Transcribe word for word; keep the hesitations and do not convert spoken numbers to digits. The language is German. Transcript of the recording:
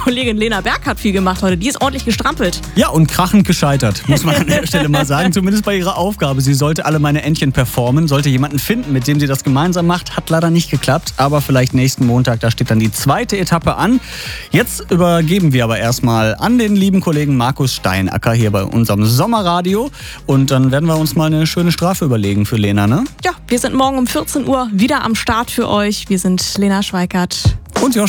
Kollegin Lena Berg hat viel gemacht heute. Die ist ordentlich gestrampelt. Ja, und krachend gescheitert, muss man an der Stelle mal sagen. Zumindest bei ihrer Aufgabe. Sie sollte alle meine Entchen performen, sollte jemanden finden, mit dem sie das gemeinsam macht. Hat leider nicht geklappt, aber vielleicht nächsten Montag, da steht dann die zweite Etappe an. Jetzt übergeben wir aber erstmal an den lieben Kollegen Markus Steinacker hier bei unserem Sommerradio. Und dann werden wir uns mal eine schöne Strafe überlegen für Lena, ne? Ja, wir sind morgen um vierzehn Uhr wieder am Start für euch. Wir sind Lena Schweikert